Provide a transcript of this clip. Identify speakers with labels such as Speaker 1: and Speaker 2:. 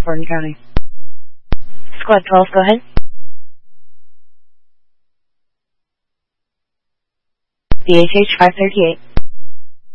Speaker 1: Gordon County.
Speaker 2: Squad 12, go ahead. DHH 538.